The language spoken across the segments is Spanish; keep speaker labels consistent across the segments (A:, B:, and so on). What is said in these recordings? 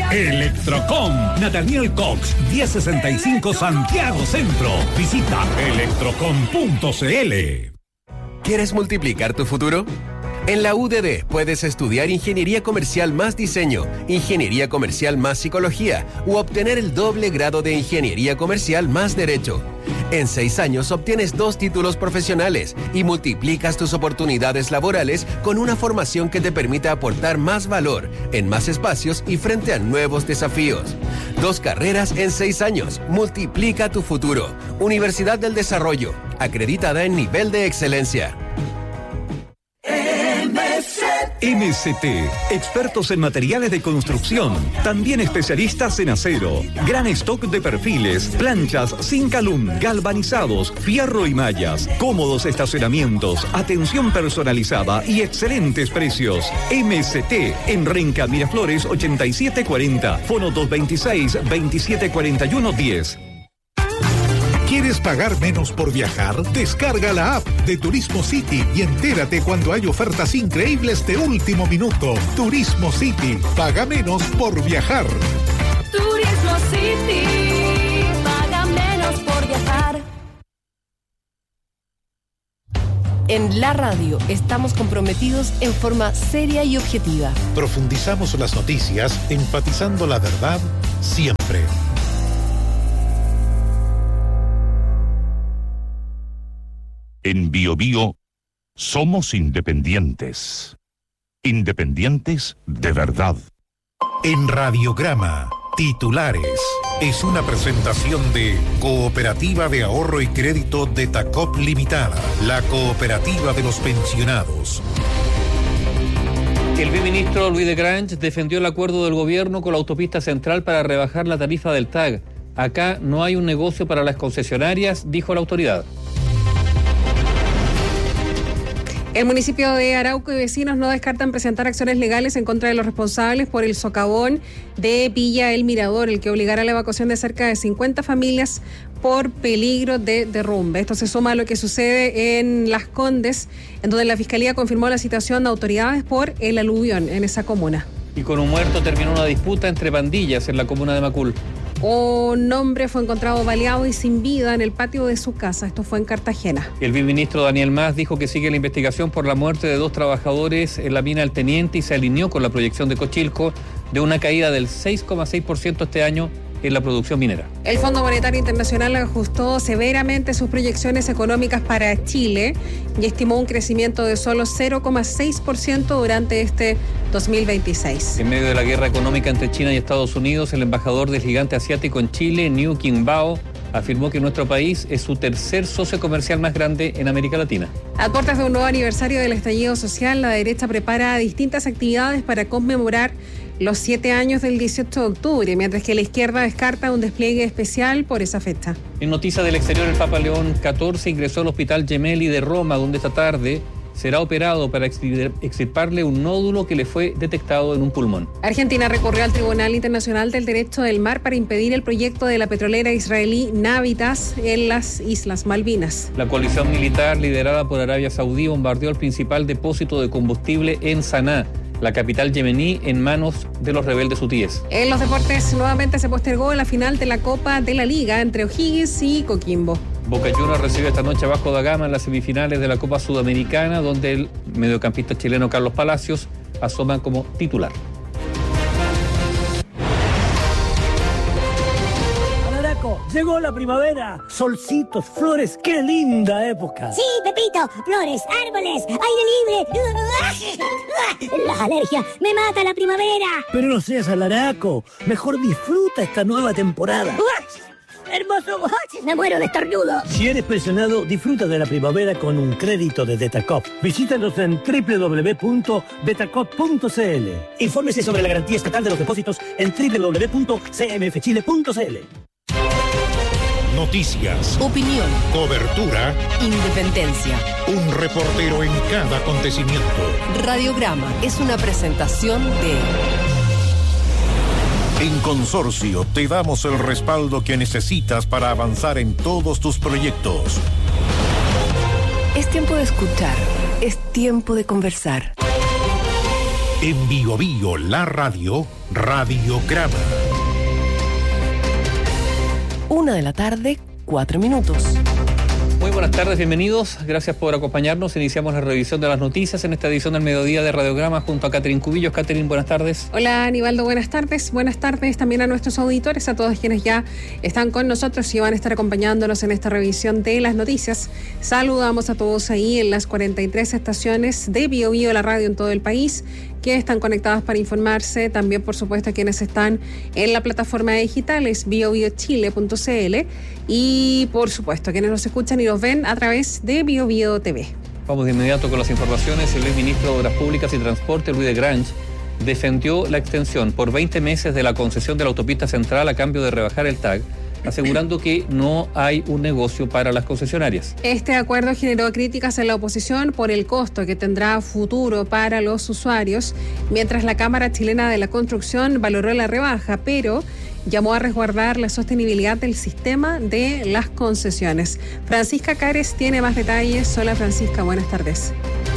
A: Electrocom, Nathaniel Cox, 1065 Santiago Centro. Visita electrocom.cl.
B: ¿Quieres multiplicar tu futuro? En la UDD puedes estudiar Ingeniería Comercial más Diseño, Ingeniería Comercial más Psicología u obtener el doble grado de Ingeniería Comercial más Derecho. En 6 años obtienes 2 títulos profesionales y multiplicas tus oportunidades laborales con una formación que te permita aportar más valor en más espacios y frente a nuevos desafíos. 2 carreras en 6 años. Multiplica tu futuro. Universidad del Desarrollo, acreditada en nivel de excelencia.
A: MCT, expertos en materiales de construcción, también especialistas en acero, gran stock de perfiles, planchas, Zincalum, galvanizados, fierro y mallas, cómodos estacionamientos, atención personalizada y excelentes precios. MCT, en Renca Miraflores 8740, fono 226-2741-10.
C: ¿Quieres pagar menos por viajar? Descarga la app de Turismo City y entérate cuando hay ofertas increíbles de último minuto. Turismo City, paga menos por viajar.
D: Turismo City, paga menos por viajar. En la radio estamos comprometidos en forma seria y objetiva.
C: Profundizamos las noticias, enfatizando la verdad siempre.
E: En BioBio somos independientes. Independientes de verdad.
C: En Radiograma, titulares. Es una presentación de Cooperativa de Ahorro y Crédito de Tacop Limitada, la cooperativa de los pensionados.
F: El viceministro Luis de Grange defendió el acuerdo del gobierno con la autopista central para rebajar la tarifa del TAG. Acá no hay un negocio para las concesionarias, dijo la autoridad.
G: El municipio de Arauco y vecinos no descartan presentar acciones legales en contra de los responsables por el socavón de Villa El Mirador, el que obligará a la evacuación de cerca de 50 familias por peligro de derrumbe. Esto se suma a lo que sucede en Las Condes, en donde la Fiscalía confirmó la citación de autoridades por el aluvión en esa comuna.
F: Y con un muerto terminó una disputa entre pandillas en la comuna de Macul.
G: Un hombre fue encontrado baleado y sin vida en el patio de su casa. Esto fue en Cartagena.
F: El viceministro Daniel Mas dijo que sigue la investigación por la muerte de 2 trabajadores en la mina El Teniente y se alineó con la proyección de Cochilco de una caída del 6,6% este año en la producción minera.
G: El Fondo Monetario Internacional ajustó severamente sus proyecciones económicas para Chile y estimó un crecimiento de solo 0,6% durante este 2026.
F: En medio de la guerra económica entre China y Estados Unidos, el embajador del gigante asiático en Chile, Niu Qingbao, afirmó que nuestro país es su tercer socio comercial más grande en América Latina.
G: A puertas de un nuevo aniversario del estallido social, la derecha prepara distintas actividades para conmemorar los 7 años del 18 de octubre, mientras que la izquierda descarta un despliegue especial por esa fecha.
F: En noticias del exterior, el Papa León XIV ingresó al Hospital Gemelli de Roma, donde esta tarde será operado para extirparle un nódulo que le fue detectado en un pulmón.
G: Argentina recurrió al Tribunal Internacional del Derecho del Mar para impedir el proyecto de la petrolera israelí Navitas en las Islas Malvinas.
F: La coalición militar liderada por Arabia Saudí bombardeó el principal depósito de combustible en Saná, la capital yemení, en manos de los rebeldes hutíes.
G: En los deportes, nuevamente se postergó la final de la Copa de la Liga entre O'Higgins y Coquimbo.
F: Boca Juniors recibe esta noche a Vasco da Gama en las semifinales de la Copa Sudamericana, donde el mediocampista chileno Carlos Palacios asoma como titular.
H: Llegó la primavera, solcitos, flores, qué linda época.
I: Sí, Pepito, flores, árboles, aire libre. Las alergias, me mata la primavera.
H: Pero no seas alaraco, mejor disfruta esta nueva temporada.
I: Hermoso, me muero de estornudo.
H: Si eres pensionado, disfruta de la primavera con un crédito de Detacop. Visítanos en www.detacop.cl. Infórmese sobre la garantía estatal de los depósitos en www.cmfchile.cl.
C: Noticias,
D: Opinión,
C: cobertura,
D: independencia.
C: un reportero en cada acontecimiento.
D: Radiograma es una presentación de...
C: En Consorcio te damos el respaldo que necesitas para avanzar en todos tus proyectos.
D: Es tiempo de escuchar, es tiempo de conversar.
C: En Bio Bio, la radio, Radiograma.
D: 1:04 p.m.
F: Muy buenas tardes, bienvenidos. Gracias por acompañarnos. Iniciamos la revisión de las noticias en esta edición del mediodía de Radiograma junto a Catherine Cubillos. Catherine, buenas tardes.
G: Hola, Aníbaldo, buenas tardes. Buenas tardes también a nuestros auditores, a todos quienes ya están con nosotros y van a estar acompañándonos en esta revisión de las noticias. Saludamos a todos ahí en las 43 estaciones de Bio Bio, la radio en todo el país, que están conectadas para informarse. También, por supuesto, a quienes están en la plataforma digital, es biobiochile.cl, y, por supuesto, a quienes nos escuchan y nos ven a través de Bio Bio TV.
F: Vamos de inmediato con las informaciones. El ministro de Obras Públicas y Transporte, Louis de Grange, defendió la extensión por 20 meses de la concesión de la autopista central a cambio de rebajar el TAG, asegurando que no hay un negocio para las concesionarias.
G: Este acuerdo generó críticas en la oposición por el costo que tendrá futuro para los usuarios, mientras la Cámara Chilena de la Construcción valoró la rebaja, pero llamó a resguardar la sostenibilidad del sistema de las concesiones. Francisca Cares tiene más detalles. Hola, Francisca, buenas tardes.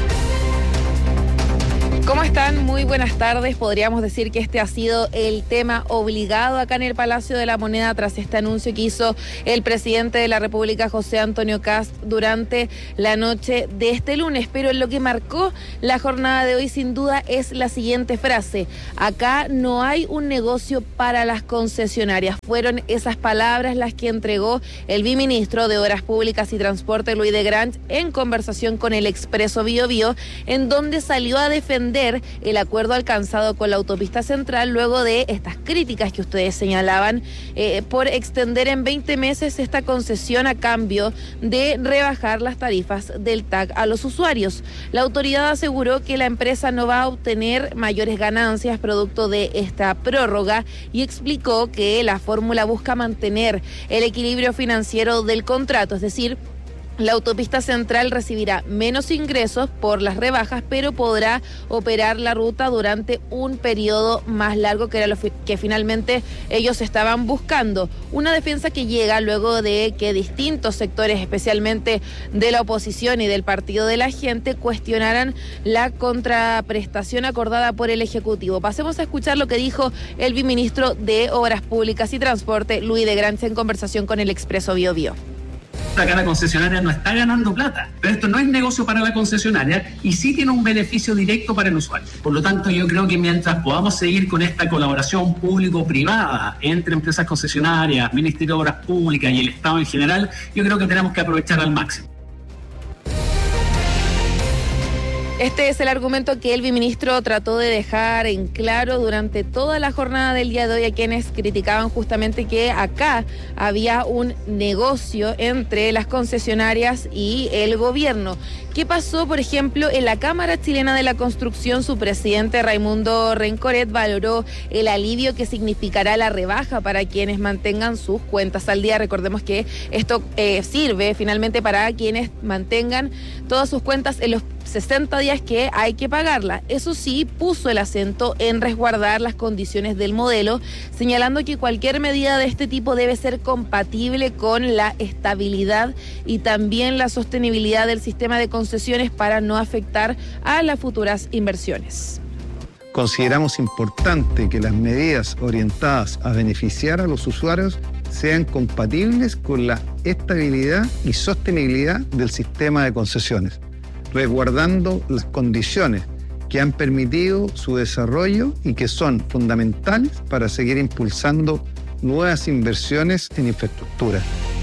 J: ¿Cómo están? Muy buenas tardes. Podríamos decir que este ha sido el tema obligado acá en el Palacio de la Moneda tras este anuncio que hizo el presidente de la República, José Antonio Kast, durante la noche de este lunes. Pero lo que marcó la jornada de hoy sin duda es la siguiente frase: acá no hay un negocio para las concesionarias. Fueron esas palabras las que entregó el viceministro de Obras Públicas y Transporte, Louis de Grange, en conversación con el Expreso Bio Bio, en donde salió a defender el acuerdo alcanzado con la autopista central luego de estas críticas que ustedes señalaban por extender en 20 meses esta concesión a cambio de rebajar las tarifas del TAG a los usuarios. La autoridad aseguró que la empresa no va a obtener mayores ganancias producto de esta prórroga y explicó que la fórmula busca mantener el equilibrio financiero del contrato, es decir, la autopista central recibirá menos ingresos por las rebajas, pero podrá operar la ruta durante un periodo más largo, que era lo que finalmente ellos estaban buscando. Una defensa que llega luego de que distintos sectores, especialmente de la oposición y del Partido de la Gente, cuestionaran la contraprestación acordada por el Ejecutivo. Pasemos a escuchar lo que dijo el viceministro de Obras Públicas y Transporte, Louis de Grange, en conversación con el Expreso Bio Bio.
K: Acá la concesionaria no está ganando plata, pero esto no es negocio para la concesionaria y sí tiene un beneficio directo para el usuario. Por lo tanto, yo creo que mientras podamos seguir con esta colaboración público-privada entre empresas concesionarias, Ministerio de Obras Públicas y el Estado en general, yo creo que tenemos que aprovechar al máximo.
J: Este es el argumento que el viceministro trató de dejar en claro durante toda la jornada del día de hoy a quienes criticaban justamente que acá había un negocio entre las concesionarias y el gobierno. ¿Qué pasó, por ejemplo, en la Cámara Chilena de la Construcción? Su presidente, Raimundo Rencoret, valoró el alivio que significará la rebaja para quienes mantengan sus cuentas al día. Recordemos que esto sirve finalmente para quienes mantengan todas sus cuentas en los 60 días que hay que pagarla. Eso sí, puso el acento en resguardar las condiciones del modelo, señalando que cualquier medida de este tipo debe ser compatible con la estabilidad y también la sostenibilidad del sistema de concesiones para no afectar a las futuras inversiones.
L: Consideramos importante que las medidas orientadas a beneficiar a los usuarios sean compatibles con la estabilidad y sostenibilidad del sistema de concesiones, resguardando las condiciones que han permitido su desarrollo y que son fundamentales para seguir impulsando nuevas inversiones en infraestructura.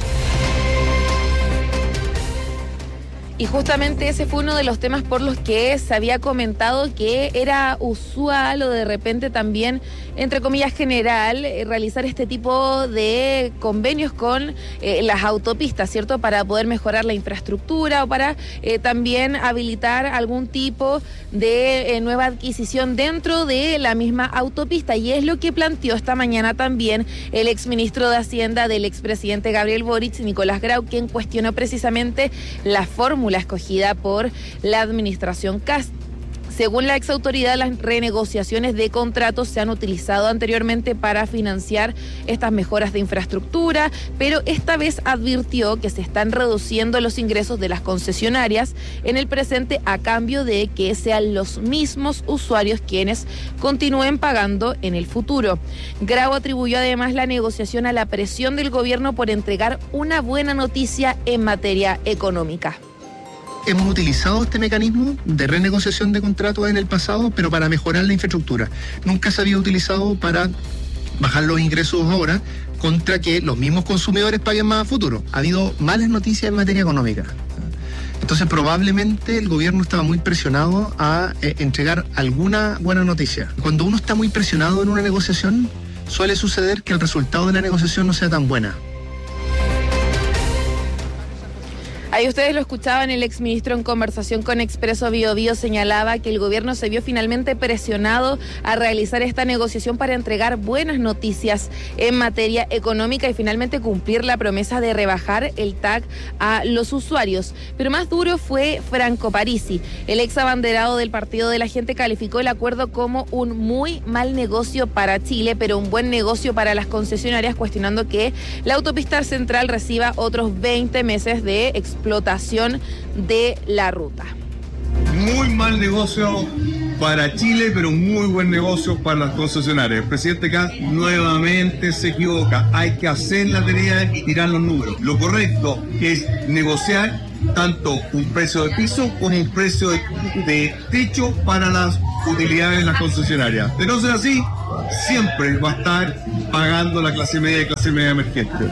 J: Y justamente ese fue uno de los temas por los que se había comentado que era usual o de repente también, entre comillas, general, realizar este tipo de convenios con las autopistas, ¿cierto? Para poder mejorar la infraestructura o para también habilitar algún tipo de nueva adquisición dentro de la misma autopista. Y es lo que planteó esta mañana también el exministro de Hacienda del expresidente Gabriel Boric, Nicolás Grau, quien cuestionó precisamente la fórmula escogida por la administración Kast. Según la exautoridad, las renegociaciones de contratos se han utilizado anteriormente para financiar estas mejoras de infraestructura, pero esta vez advirtió que se están reduciendo los ingresos de las concesionarias en el presente a cambio de que sean los mismos usuarios quienes continúen pagando en el futuro. Grau atribuyó además la negociación a la presión del gobierno por entregar una buena noticia en materia económica.
M: Hemos utilizado este mecanismo de renegociación de contratos en el pasado, pero para mejorar la infraestructura. Nunca se había utilizado para bajar los ingresos ahora contra que los mismos consumidores paguen más a futuro. Ha habido malas noticias en materia económica. Entonces probablemente el gobierno estaba muy presionado a entregar alguna buena noticia. Cuando uno está muy presionado en una negociación, suele suceder que el resultado de la negociación no sea tan buena.
J: Ahí ustedes lo escuchaban, el exministro en conversación con Expreso Biobío señalaba que el gobierno se vio finalmente presionado a realizar esta negociación para entregar buenas noticias en materia económica y finalmente cumplir la promesa de rebajar el TAC a los usuarios. Pero más duro fue Franco Parisi. El ex abanderado del Partido de la Gente calificó el acuerdo como un muy mal negocio para Chile, pero un buen negocio para las concesionarias, cuestionando que la autopista central reciba otros 20 meses de explotación de la ruta.
N: Muy mal negocio para Chile, pero muy buen negocio para las concesionarias. El presidente Kast nuevamente se equivoca. Hay que hacer la tarea y tirar los números. Lo correcto es negociar tanto un precio de piso como un precio de techo para las utilidades de las concesionarias. De no ser así, siempre va a estar pagando la clase media y clase media emergente.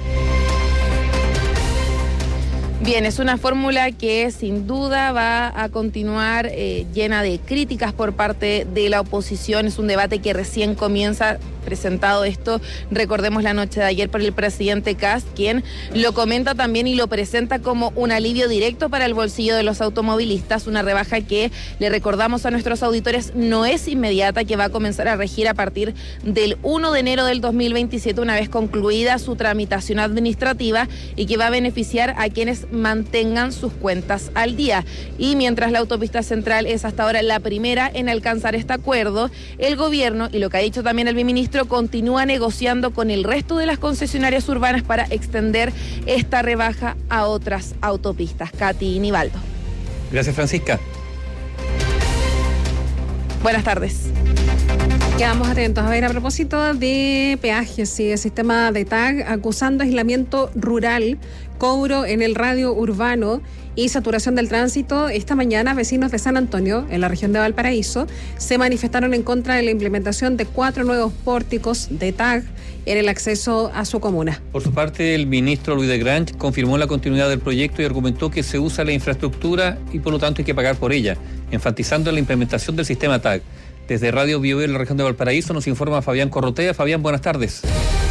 J: Bien, es una fórmula que sin duda va a continuar llena de críticas por parte de la oposición. Es un debate que recién comienza, presentado esto, recordemos, la noche de ayer por el presidente Kast, quien lo comenta también y lo presenta como un alivio directo para el bolsillo de los automovilistas, una rebaja que, le recordamos a nuestros auditores, no es inmediata, que va a comenzar a regir a partir del 1 de enero del 2027, una vez concluida su tramitación administrativa, y que va a beneficiar a quienes mantengan sus cuentas al día. Y mientras la autopista central es hasta ahora la primera en alcanzar este acuerdo, el gobierno, y lo que ha dicho también el viceministro, continúa negociando con el resto de las concesionarias urbanas para extender esta rebaja a otras autopistas. Katy Nivaldo.
F: Gracias, Francisca.
J: Buenas tardes.
G: Quedamos atentos. A ver, a propósito de peajes y de sistema de TAG, acusando aislamiento rural, cobro en el radio urbano y saturación del tránsito, esta mañana vecinos de San Antonio, en la región de Valparaíso, se manifestaron en contra de la implementación de 4 nuevos pórticos de TAG en el acceso a su comuna.
F: Por su parte, el ministro Louis de Grange confirmó la continuidad del proyecto y argumentó que se usa la infraestructura y por lo tanto hay que pagar por ella, enfatizando la implementación del sistema TAG. Desde Radio Biobío en la región de Valparaíso nos informa Fabián Corrotea. Fabián, buenas tardes.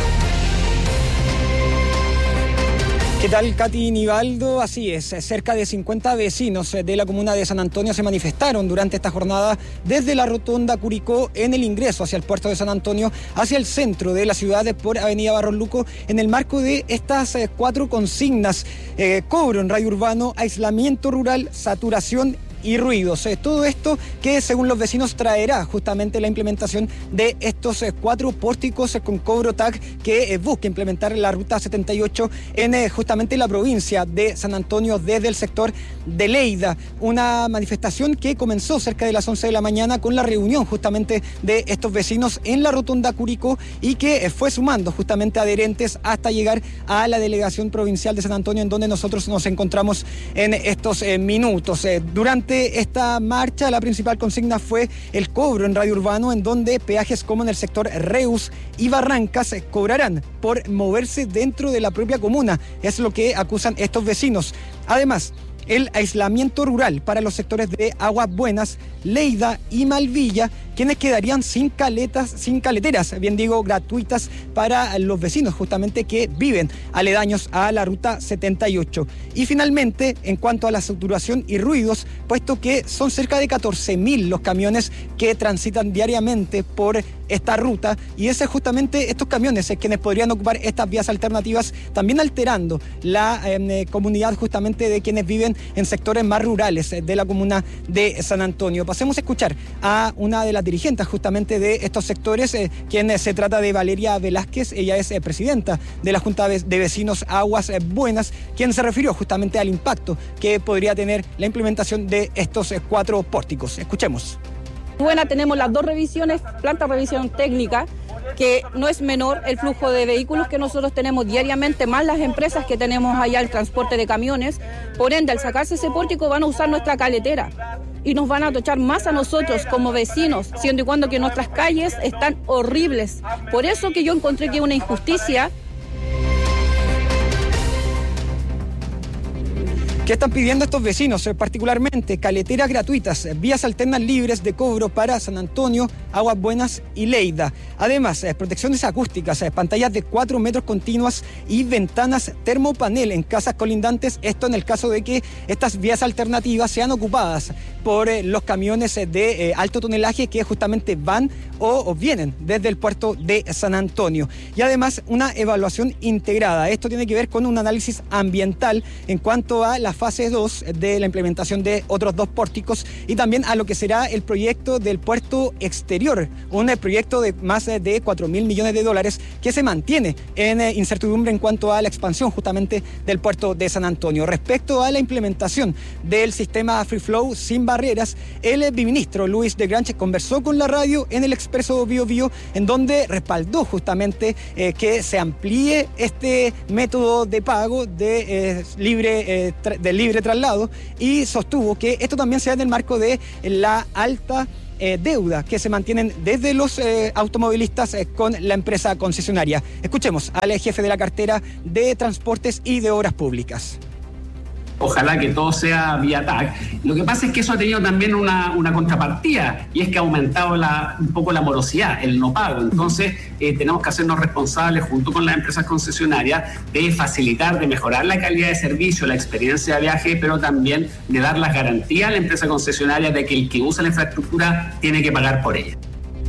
O: ¿Qué tal, Katy Nivaldo? Así es, cerca de 50 vecinos de la comuna de San Antonio se manifestaron durante esta jornada desde la rotonda Curicó en el ingreso hacia el puerto de San Antonio, hacia el centro de la ciudad por Avenida Barros Luco, en el marco de estas 4 consignas: cobro en radio urbano, aislamiento rural, saturación y ruidos. Todo esto que, según los vecinos, traerá justamente la implementación de estos 4 pórticos con cobro TAG que busca implementar la ruta 78 en justamente la provincia de San Antonio desde el sector de Leida. Una manifestación que comenzó cerca de las 11 de la mañana con la reunión justamente de estos vecinos en la rotonda Curicó y que fue sumando justamente adherentes hasta llegar a la delegación provincial de San Antonio, en donde nosotros nos encontramos en estos minutos. Durante esta marcha, la principal consigna fue el cobro en radio urbano, en donde peajes como en el sector Reus y Barrancas cobrarán por moverse dentro de la propia comuna. Es lo que acusan estos vecinos. Además, el aislamiento rural para los sectores de Aguas Buenas, Leida y Malvilla, quienes quedarían sin caleteras, bien digo, gratuitas para los vecinos justamente que viven aledaños a la ruta 78. Y finalmente, en cuanto a la saturación y ruidos, puesto que son cerca de 14.000 los camiones que transitan diariamente por esta ruta, y es justamente estos camiones quienes podrían ocupar estas vías alternativas, también alterando la comunidad justamente de quienes viven en sectores más rurales de la comuna de San Antonio. Pasemos a escuchar a una de las dirigentes justamente de estos sectores, quien se trata de Valeria Velázquez. Ella es presidenta de la Junta de Vecinos Aguas Buenas, quien se refirió justamente al impacto que podría tener la implementación de estos 4 pórticos. Escuchemos.
P: Buena, tenemos las 2 revisiones, planta de revisión técnica, que no es menor el flujo de vehículos que nosotros tenemos diariamente, más las empresas que tenemos allá, el transporte de camiones. Por ende, al sacarse ese pórtico van a usar nuestra caletera y nos van a tochar más a nosotros como vecinos, siendo y cuando que nuestras calles están horribles. Por eso que yo encontré que es una injusticia.
O: ¿Qué están pidiendo estos vecinos? Particularmente caleteras gratuitas, vías alternas libres de cobro para San Antonio, Aguas Buenas y Lleida. Además, protecciones acústicas, pantallas de 4 metros continuas y ventanas termopanel en casas colindantes. Esto en el caso de que estas vías alternativas sean ocupadas por los camiones de alto tonelaje que justamente van o vienen desde el puerto de San Antonio. Y además una evaluación integrada. Esto tiene que ver con un análisis ambiental en cuanto a la fase 2 de la implementación de otros 2 pórticos y también a lo que será el proyecto del puerto exterior, un proyecto de más de 4.000 millones de dólares que se mantiene en incertidumbre en cuanto a la expansión justamente del puerto de San Antonio. Respecto a la implementación del sistema Free Flow sin barreras, el viceministro Luis de Grange conversó con la radio en el Expreso Bío Bío, en donde respaldó justamente que se amplíe este método de pago de libre traslado, y sostuvo que esto también se da en el marco de la alta deuda que se mantienen desde los automovilistas con la empresa concesionaria. Escuchemos al jefe de la cartera de Transportes y de Obras Públicas.
K: Ojalá que todo sea vía TAC. Lo que pasa es que eso ha tenido también una contrapartida, y es que ha aumentado un poco la morosidad, el no pago. Entonces tenemos que hacernos responsables junto con las empresas concesionarias de facilitar, de mejorar la calidad de servicio, la experiencia de viaje, pero también de dar las garantías a la empresa concesionaria de que el que usa la infraestructura tiene que pagar por ella.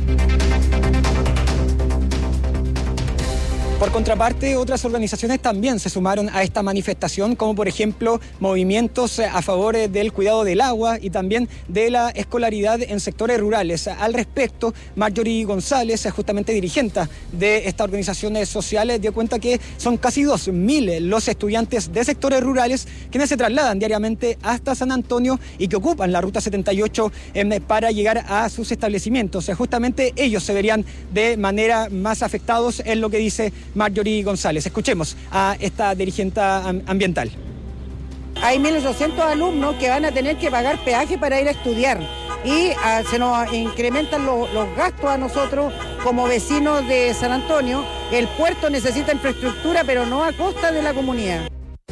O: Por contraparte, otras organizaciones también se sumaron a esta manifestación, como por ejemplo movimientos a favor del cuidado del agua y también de la escolaridad en sectores rurales. Al respecto, Marjorie González, justamente dirigente de estas organizaciones sociales, dio cuenta que son casi 2.000 los estudiantes de sectores rurales quienes se trasladan diariamente hasta San Antonio y que ocupan la ruta 78 para llegar a sus establecimientos. Justamente ellos se verían de manera más afectados, en lo que dice Marjorie González. Escuchemos a esta dirigente ambiental.
Q: Hay 1.800 alumnos que van a tener que pagar peaje para ir a estudiar y se nos incrementan los gastos a nosotros como vecinos de San Antonio. El puerto necesita infraestructura, pero no a costa de la comunidad.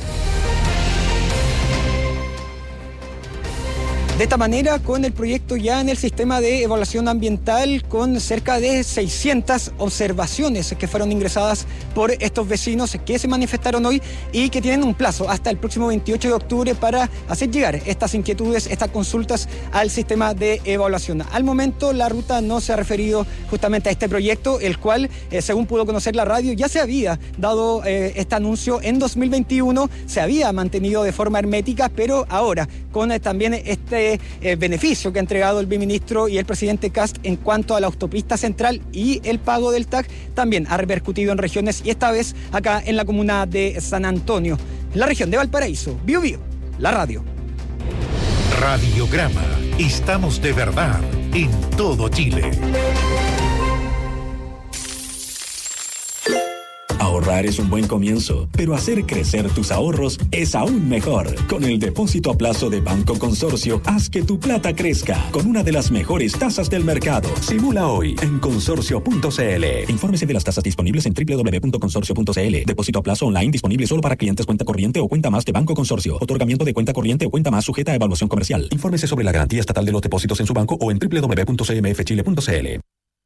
O: De esta manera, con el proyecto ya en el sistema de evaluación ambiental, con cerca de 600 observaciones que fueron ingresadas por estos vecinos que se manifestaron hoy y que tienen un plazo hasta el próximo 28 de octubre para hacer llegar estas inquietudes, estas consultas al sistema de evaluación. Al momento, la ruta no se ha referido justamente a este proyecto, el cual, según pudo conocer la radio, ya se había dado este anuncio en 2021, se había mantenido de forma hermética, pero ahora, con también este beneficio que ha entregado el viceministro y el presidente Kast en cuanto a la autopista central y el pago del TAC, también ha repercutido en regiones y esta vez acá en la comuna de San Antonio, en la región de Valparaíso. Bío Bío, la radio.
C: Radiograma. Estamos de verdad en todo Chile.
R: Ahorrar es un buen comienzo, pero hacer crecer tus ahorros es aún mejor. Con el depósito a plazo de Banco Consorcio, haz que tu plata crezca con una de las mejores tasas del mercado. Simula hoy en consorcio.cl. Infórmese de las tasas disponibles en www.consorcio.cl. Depósito a plazo online disponible solo para clientes cuenta corriente o cuenta más de Banco Consorcio. Otorgamiento de cuenta corriente o cuenta más sujeta a evaluación comercial. Infórmese sobre la garantía estatal de los depósitos en su banco o en www.cmfchile.cl.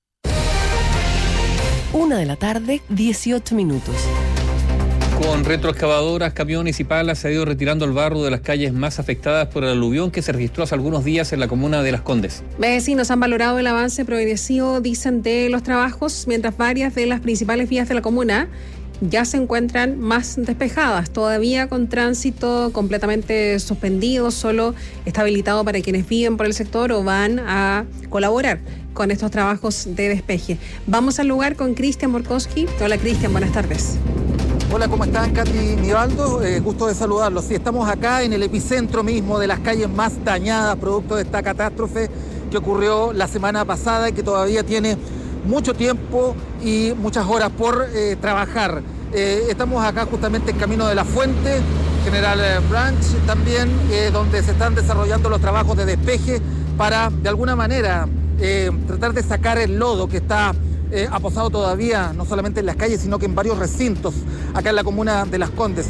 D: 1:18 p.m.
F: Con retroexcavadoras, camiones y palas se ha ido retirando el barro de las calles más afectadas por el aluvión que se registró hace algunos días en la comuna de Las Condes.
G: Vecinos han valorado el avance progresivo, dicen, de los trabajos, mientras varias de las principales vías de la comuna ya se encuentran más despejadas, todavía con tránsito completamente suspendido, solo está habilitado para quienes viven por el sector o van a colaborar con estos trabajos de despeje. Vamos al lugar con Cristian Borkowski. Hola Cristian, buenas tardes.
S: Hola, ¿cómo están, Katy Nivaldo? Gusto de saludarlos. Sí, estamos acá en el epicentro mismo de las calles más dañadas, producto de esta catástrofe que ocurrió la semana pasada y que todavía tiene mucho tiempo y muchas horas por trabajar. Estamos acá justamente en Camino de la Fuente, General Branch también, donde se están desarrollando los trabajos de despeje para, de alguna manera, tratar de sacar el lodo que está aposado todavía, no solamente en las calles, sino que en varios recintos acá en la comuna de Las Condes.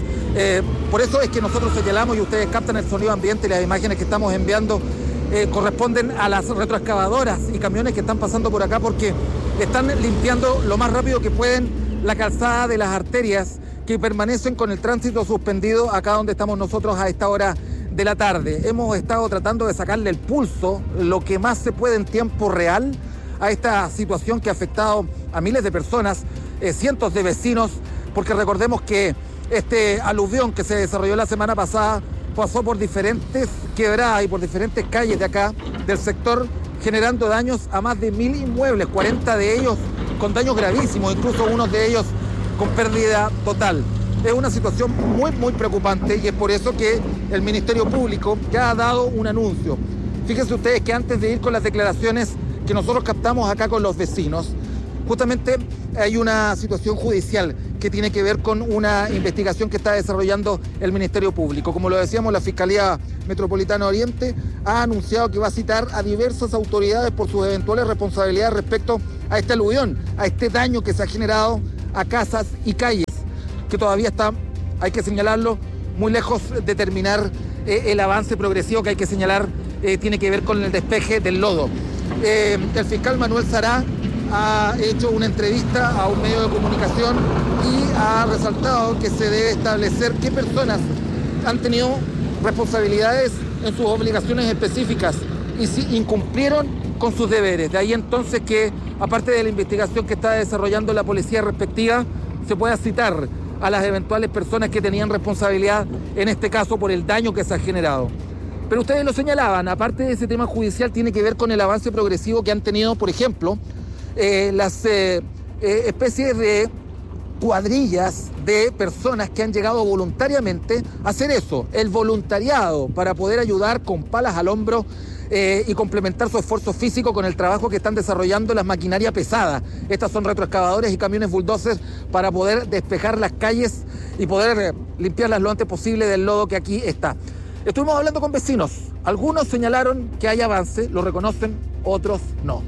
S: Por eso es que nosotros señalamos, y ustedes captan el sonido ambiente y las imágenes que estamos enviando, corresponden a las retroexcavadoras y camiones que están pasando por acá, porque están limpiando lo más rápido que pueden la calzada de las arterias que permanecen con el tránsito suspendido acá donde estamos nosotros a esta hora de la tarde. Hemos estado tratando de sacarle el pulso, lo que más se puede en tiempo real, a esta situación que ha afectado a miles de personas, cientos de vecinos, porque recordemos que este aluvión que se desarrolló la semana pasada pasó por diferentes quebradas y por diferentes calles de acá, del sector, generando daños a más de 1.000 inmuebles, 40 de ellos con daños gravísimos, incluso unos de ellos con pérdida total. Es una situación muy, muy preocupante y es por eso que el Ministerio Público ya ha dado un anuncio. Fíjense ustedes que antes de ir con las declaraciones que nosotros captamos acá con los vecinos, justamente hay una situación judicial que tiene que ver con una investigación que está desarrollando el Ministerio Público. Como lo decíamos, la Fiscalía Metropolitana Oriente ha anunciado que va a citar a diversas autoridades por sus eventuales responsabilidades respecto a este aluvión, a este daño que se ha generado a casas y calles, que todavía está, hay que señalarlo, muy lejos de terminar el avance progresivo que hay que señalar, tiene que ver con el despeje del lodo. El fiscal Manuel Sará ha hecho una entrevista a un medio de comunicación y ha resaltado que se debe establecer qué personas han tenido responsabilidades en sus obligaciones específicas y si incumplieron con sus deberes. De ahí entonces que, aparte de la investigación que está desarrollando la policía respectiva, se pueda citar a las eventuales personas que tenían responsabilidad, en este caso por el daño que se ha generado. Pero ustedes lo señalaban, aparte de ese tema judicial, tiene que ver con el avance progresivo que han tenido, por ejemplo, las especies de cuadrillas de personas que han llegado voluntariamente a hacer eso, el voluntariado, para poder ayudar con palas al hombro y complementar su esfuerzo físico con el trabajo que están desarrollando las maquinarias pesadas. Estas son retroexcavadores y camiones bulldozers para poder despejar las calles y poder limpiarlas lo antes posible del lodo que aquí está. Estuvimos hablando con vecinos. Algunos señalaron que hay avance, lo reconocen, otros no.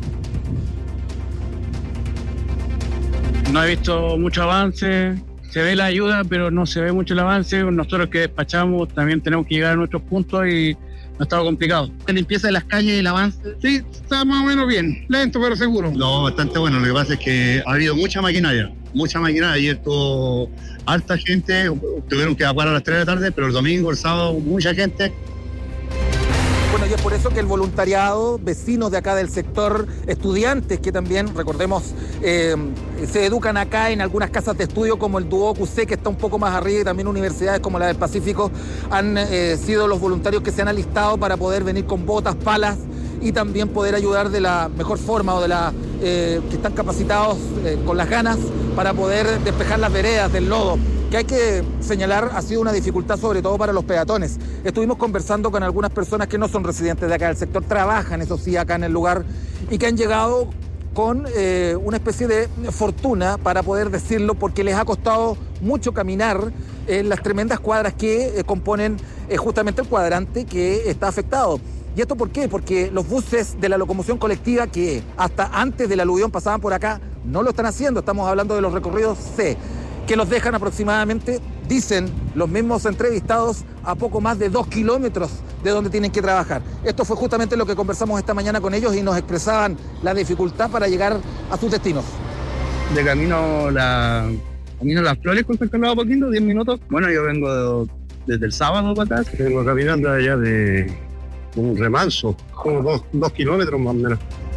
T: No he visto mucho avance, se ve la ayuda, pero no se ve mucho el avance. Nosotros que despachamos también tenemos que llegar a nuestros puntos y ha estado complicado.
M: La limpieza de las calles, el avance.
T: Sí, está más o menos bien, lento pero seguro.
M: No, bastante bueno. Lo que pasa es que ha habido mucha maquinaria. Ayer tuvo harta gente, tuvieron que evacuar a las 3 de la tarde, pero el domingo, el sábado, mucha gente.
S: Bueno, y es por eso que el voluntariado, vecinos de acá del sector, estudiantes que también, recordemos, se educan acá en algunas casas de estudio como el Duoc UC, que está un poco más arriba, y también universidades como la del Pacífico, han sido los voluntarios que se han alistado para poder venir con botas, palas y también poder ayudar de la mejor forma, o de la que están capacitados con las ganas para poder despejar las veredas del lodo, que hay que señalar ha sido una dificultad sobre todo para los peatones. Estuvimos conversando con algunas personas que no son residentes de acá del sector, trabajan, eso sí, acá en el lugar, y que han llegado con una especie de fortuna, para poder decirlo, porque les ha costado mucho caminar en las tremendas cuadras que componen justamente el cuadrante que está afectado. ¿Y esto por qué? Porque los buses de la locomoción colectiva, que hasta antes del aluvión pasaban por acá, no lo están haciendo. Estamos hablando de los recorridos C, que los dejan aproximadamente, dicen los mismos entrevistados, a poco más de 2 kilómetros de donde tienen que trabajar. Esto fue justamente lo que conversamos esta mañana con ellos y nos expresaban la dificultad para llegar a sus destinos.
T: De camino a Las Flores con San Carlos Apoquindo, 10 minutos. Bueno, yo vengo desde el sábado para acá. Vengo caminando allá de un remanso, como 2 kilómetros más o menos.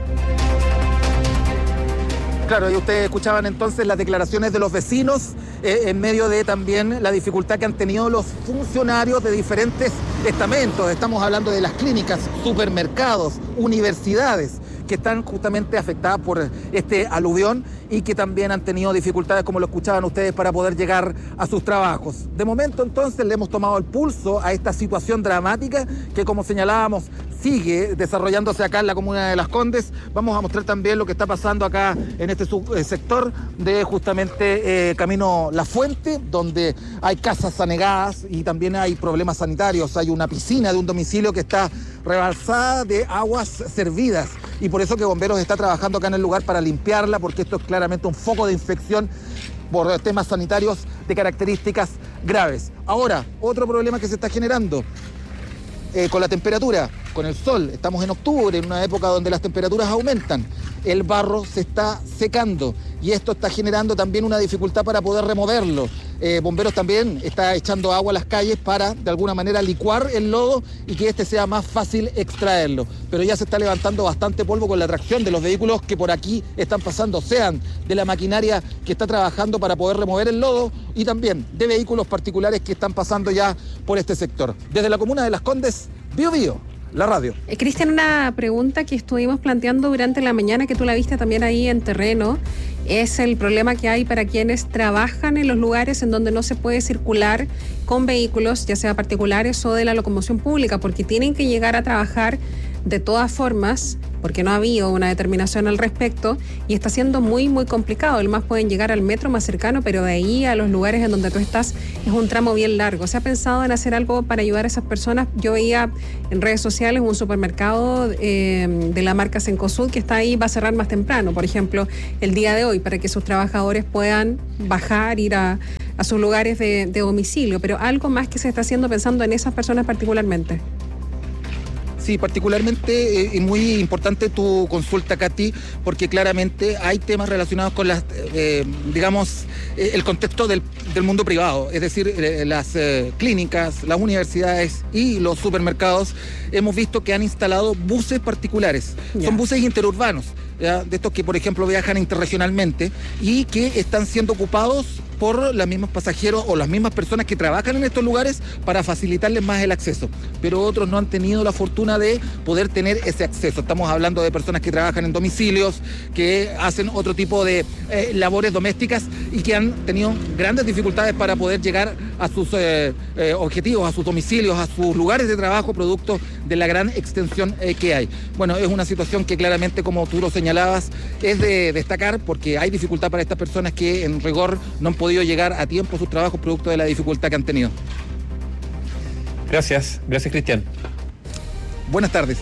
S: Claro, y ustedes escuchaban entonces las declaraciones de los vecinos en medio de también la dificultad que han tenido los funcionarios de diferentes estamentos. Estamos hablando de las clínicas, supermercados, universidades, que están justamente afectadas por este aluvión y que también han tenido dificultades, como lo escuchaban ustedes, para poder llegar a sus trabajos. De momento, entonces, le hemos tomado el pulso a esta situación dramática que, como señalábamos, sigue desarrollándose acá en la comuna de Las Condes. Vamos a mostrar también lo que está pasando acá en este sector de justamente Camino La Fuente, donde hay casas anegadas y también hay problemas sanitarios. Hay una piscina de un domicilio que está rebalsada de aguas servidas y por eso que Bomberos está trabajando acá en el lugar para limpiarla, porque esto es claramente un foco de infección por temas sanitarios de características graves. Ahora, otro problema que se está generando con la temperatura, con el sol. Estamos en octubre, en una época donde las temperaturas aumentan. El barro se está secando y esto está generando también una dificultad para poder removerlo. Bomberos también está echando agua a las calles para, de alguna manera, licuar el lodo y que este sea más fácil extraerlo. Pero ya se está levantando bastante polvo con la tracción de los vehículos que por aquí están pasando, sean de la maquinaria que está trabajando para poder remover el lodo y también de vehículos particulares que están pasando ya por este sector. Desde la comuna de Las Condes, Bío Bío, la radio.
G: Cristian, una pregunta que estuvimos planteando durante la mañana, que tú la viste también ahí en terreno, es el problema que hay para quienes trabajan en los lugares en donde no se puede circular con vehículos, ya sea particulares o de la locomoción pública, porque tienen que llegar a trabajar de todas formas, porque no ha habido una determinación al respecto y está siendo muy, muy complicado. Además pueden llegar al metro más cercano, pero de ahí a los lugares en donde tú estás es un tramo bien largo. ¿Se ha pensado en hacer algo para ayudar a esas personas? Yo veía en redes sociales un supermercado de la marca Cencosud que está ahí, va a cerrar más temprano, por ejemplo, el día de hoy, para que sus trabajadores puedan bajar, ir a sus lugares de domicilio. Pero algo más que se está haciendo pensando en esas personas particularmente.
S: Sí, particularmente y muy importante tu consulta, Katy, porque claramente hay temas relacionados con las, el contexto del mundo privado, es decir, las clínicas, las universidades y los supermercados. Hemos visto que han instalado buses particulares, son buses interurbanos, ¿ya? De estos que, por ejemplo, viajan interregionalmente y que están siendo ocupados por los mismos pasajeros o las mismas personas que trabajan en estos lugares para facilitarles más el acceso. Pero otros no han tenido la fortuna de poder tener ese acceso. Estamos hablando de personas que trabajan en domicilios, que hacen otro tipo de labores domésticas y que han tenido grandes dificultades para poder llegar a sus objetivos, a sus domicilios, a sus lugares de trabajo, producto de la gran extensión que hay. Bueno, es una situación que claramente, como tú lo señalabas, es de destacar porque hay dificultad para estas personas que en rigor no han podido llegar a tiempo a sus trabajos producto de la dificultad que han tenido.
F: Gracias Cristian.
S: Buenas tardes.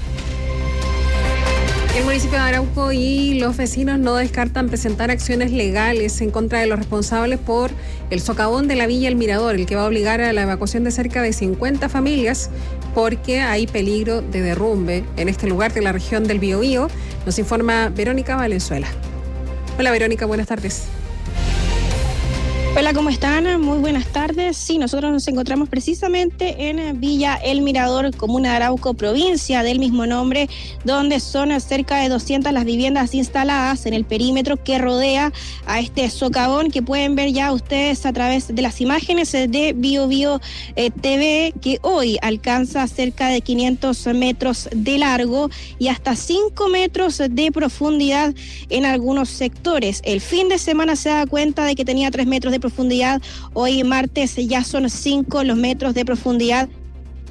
G: El municipio de Arauco y los vecinos no descartan presentar acciones legales en contra de los responsables por el socavón de la Villa El Mirador, el que va a obligar a la evacuación de cerca de 50 familias porque hay peligro de derrumbe en este lugar de la región del Biobío. Nos informa Verónica Valenzuela. Hola Verónica, buenas tardes.
U: Hola, ¿cómo están? Muy buenas tardes. Sí, nosotros nos encontramos precisamente en Villa El Mirador, comuna de Arauco, provincia del mismo nombre, donde son cerca de 200 las viviendas instaladas en el perímetro que rodea a este socavón que pueden ver ya ustedes a través de las imágenes de BioBio TV, que hoy alcanza cerca de 500 metros de largo y hasta 5 metros de profundidad en algunos sectores. El fin de semana se da cuenta de que tenía 3 metros de profundidad. Hoy martes ya son 5 los metros de profundidad